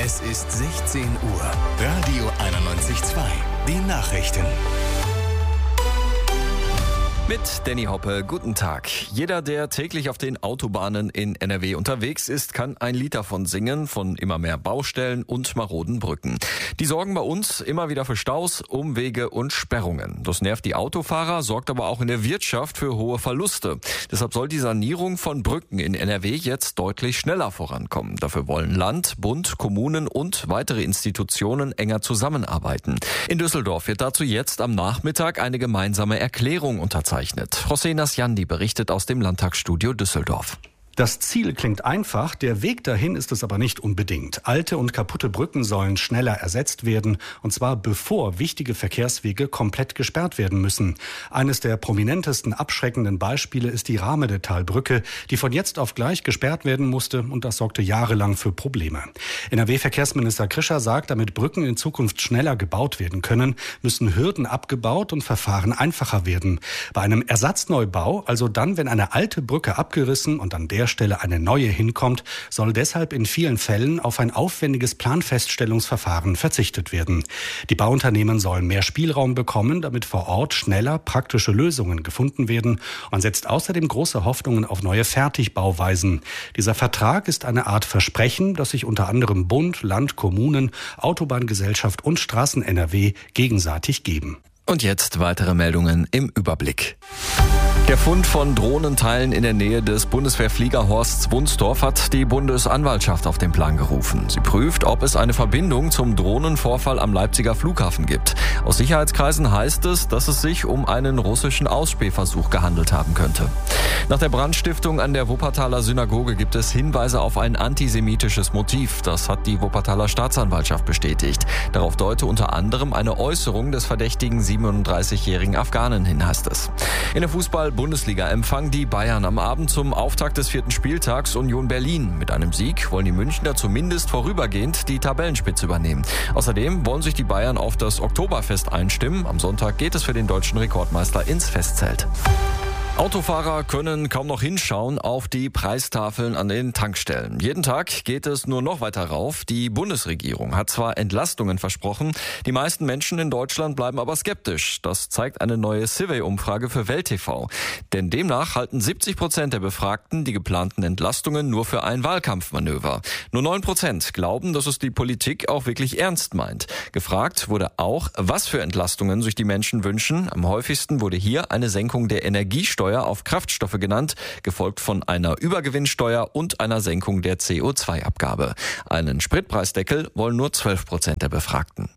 Es ist 16 Uhr. Radio 91.2. Die Nachrichten. Mit Danny Hoppe, guten Tag. Jeder, der täglich auf den Autobahnen in NRW unterwegs ist, kann ein Lied davon singen, von immer mehr Baustellen und maroden Brücken. Die sorgen bei uns immer wieder für Staus, Umwege und Sperrungen. Das nervt die Autofahrer, sorgt aber auch in der Wirtschaft für hohe Verluste. Deshalb soll die Sanierung von Brücken in NRW jetzt deutlich schneller vorankommen. Dafür wollen Land, Bund, Kommunen und weitere Institutionen enger zusammenarbeiten. In Düsseldorf wird dazu jetzt am Nachmittag eine gemeinsame Erklärung unterzeichnet. José Nasjandi berichtet aus dem Landtagsstudio Düsseldorf. Das Ziel klingt einfach, der Weg dahin ist es aber nicht unbedingt. Alte und kaputte Brücken sollen schneller ersetzt werden, und zwar bevor wichtige Verkehrswege komplett gesperrt werden müssen. Eines der prominentesten abschreckenden Beispiele ist die Rahmedetalbrücke, die von jetzt auf gleich gesperrt werden musste, und das sorgte jahrelang für Probleme. NRW-Verkehrsminister Krischer sagt, damit Brücken in Zukunft schneller gebaut werden können, müssen Hürden abgebaut und Verfahren einfacher werden. Bei einem Ersatzneubau, also dann, wenn eine alte Brücke abgerissen und an der Stelle eine neue hinkommt, soll deshalb in vielen Fällen auf ein aufwendiges Planfeststellungsverfahren verzichtet werden. Die Bauunternehmen sollen mehr Spielraum bekommen, damit vor Ort schneller praktische Lösungen gefunden werden. Man setzt außerdem große Hoffnungen auf neue Fertigbauweisen. Dieser Vertrag ist eine Art Versprechen, das sich unter anderem Bund, Land, Kommunen, Autobahngesellschaft und Straßen NRW gegenseitig geben. Und jetzt weitere Meldungen im Überblick. Der Fund von Drohnenteilen in der Nähe des Bundeswehrfliegerhorsts Wunstorf hat die Bundesanwaltschaft auf den Plan gerufen. Sie prüft, ob es eine Verbindung zum Drohnenvorfall am Leipziger Flughafen gibt. Aus Sicherheitskreisen heißt es, dass es sich um einen russischen Ausspähversuch gehandelt haben könnte. Nach der Brandstiftung an der Wuppertaler Synagoge gibt es Hinweise auf ein antisemitisches Motiv. Das hat die Wuppertaler Staatsanwaltschaft bestätigt. Darauf deute unter anderem eine Äußerung des verdächtigen 37-jährigen Afghanen hin, heißt es. In der Fußball-Bundesliga empfangen die Bayern am Abend zum Auftakt des 4. Spieltags Union Berlin. Mit einem Sieg wollen die Münchner zumindest vorübergehend die Tabellenspitze übernehmen. Außerdem wollen sich die Bayern auf das Oktoberfest einstimmen. Am Sonntag geht es für den deutschen Rekordmeister ins Festzelt. Autofahrer können kaum noch hinschauen auf die Preistafeln an den Tankstellen. Jeden Tag geht es nur noch weiter rauf. Die Bundesregierung hat zwar Entlastungen versprochen, die meisten Menschen in Deutschland bleiben aber skeptisch. Das zeigt eine neue Survey-Umfrage für Welt TV. Denn demnach halten 70% der Befragten die geplanten Entlastungen nur für ein Wahlkampfmanöver. Nur 9% glauben, dass es die Politik auch wirklich ernst meint. Gefragt wurde auch, was für Entlastungen sich die Menschen wünschen. Am häufigsten wurde hier eine Senkung der Energiesteuer auf Kraftstoffe genannt, gefolgt von einer Übergewinnsteuer und einer Senkung der CO2-Abgabe. Einen Spritpreisdeckel wollen nur 12% der Befragten.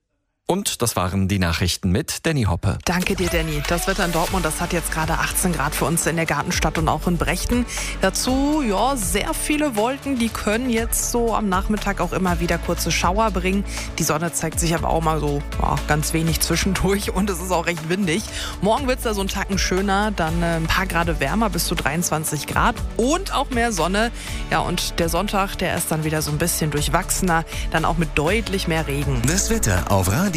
Und das waren die Nachrichten mit Danny Hoppe. Danke dir, Danny. Das Wetter in Dortmund, das hat jetzt gerade 18 Grad für uns in der Gartenstadt und auch in Brechten. Dazu, sehr viele Wolken, die können jetzt so am Nachmittag auch immer wieder kurze Schauer bringen. Die Sonne zeigt sich aber auch mal so ganz wenig zwischendurch und es ist auch recht windig. Morgen wird es da so einen Tacken schöner, dann ein paar Grad wärmer, bis zu 23 Grad und auch mehr Sonne. Ja, und der Sonntag, der ist dann wieder so ein bisschen durchwachsener, dann auch mit deutlich mehr Regen. Das Wetter auf Radio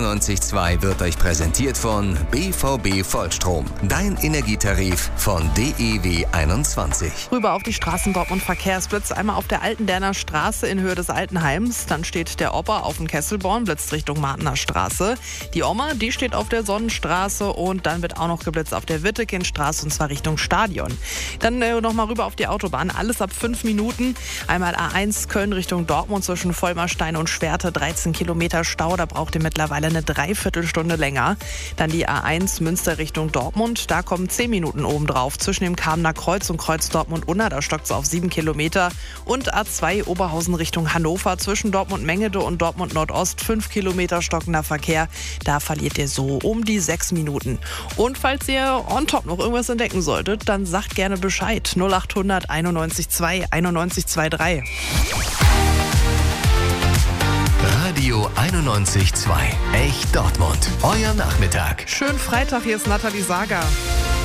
91.2 wird euch präsentiert von BVB Vollstrom. Dein Energietarif von DEW 21. Rüber auf die Straßen Dortmund Verkehrsblitz. Einmal auf der Altenderner Straße in Höhe des Altenheims. Dann steht der Opa auf dem Kesselborn, blitzt Richtung Martener Straße. Die Oma, die steht auf der Sonnenstraße und dann wird auch noch geblitzt auf der Wittekindstraße und zwar Richtung Stadion. Dann nochmal rüber auf die Autobahn. Alles ab 5 Minuten. Einmal A1 Köln Richtung Dortmund zwischen Vollmerstein und Schwerte. 13 Kilometer Stau. Da braucht ihr mittlerweile eine Dreiviertelstunde länger. Dann die A1 Münster Richtung Dortmund. Da kommen 10 Minuten obendrauf. Zwischen dem Kamener Kreuz und Kreuz Dortmund-Unna, da stockt es auf 7 Kilometer. Und A2 Oberhausen Richtung Hannover. Zwischen Dortmund-Mengede und Dortmund-Nordost 5 Kilometer stockender Verkehr. Da verliert ihr so um die 6 Minuten. Und falls ihr on top noch irgendwas entdecken solltet, dann sagt gerne Bescheid. 0800 91 2 91 23. Radio 91.2. Echt Dortmund. Euer Nachmittag. Schönen Freitag, hier ist Nathalie Sager.